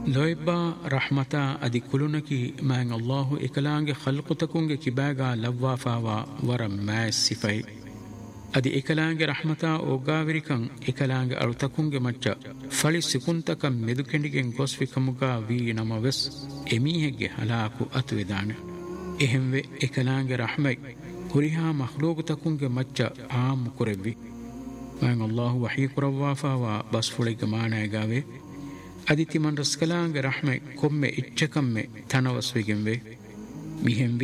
ಲೊಯ್ಬಾ ರಹ್ಮತ ಅದಿ ಕುಲುನಕಿ ಮ್ಯಾಂಗ್ ಅಲ್ಲಾಹು ಇಕಲಾಂಗೆ ಖಲ್ಕುತಕುಂಗೆ ಕಿಬಾಗಾ ಲವ್ವಾಫಾವಾ ವರ ಮ್ಯಾಸ್ ಸಿಫೈ ಅದಿ ಇಕಲಾಂಗೆ ರಹ್ಮತ ಒಗ್ಗಾವಿರಿಕಂ ಇಕಲಾಂಗೆ ಅಳುತಕುಂಗೆ ಮಚ್ಚ ಫಳಿ ಸಿಕುಂತಕಂ ಮೆದುಕೆಂಡಿಗೆಂ ಗೊಸ್ವಿಕಮುಗಾ ವೀ ನಮವೆಸ್ ಎಮೀಹೆಗ್ಗೆ ಹಲಾಕು ಅತುವಿದಾನೆ ಎಹೆಂವೆ ಇಕಲಾಂಗೆ ರಹ್ಮೈ ಹುರಿಹಾ ಮಖ್ಲೂಗುತಕುಂಗೆ ಮಚ್ಚ ಆಮ್ ಕುರೆವ್ವಿ ಮ್ಯಾಂಗ್ ಅಲ್ಲಾಹು ವಹೀ ಕುರವ್ವಾಫಾವಾ ಬಸ್ಫುಳಿಗೆ ಮಾನಾಯಗಾವೆ ಅದಿತಿ ಮನ್ ರಸ್ಕಲಾಂಗೆ ರಹ್ಮೆ ಕೊಮ್ಮೆ ಇಚ್ಚಕಮ್ಮೆ ತನವಸ್ವಿಗೆಂವೆ ಮಿಹೆಂವಿ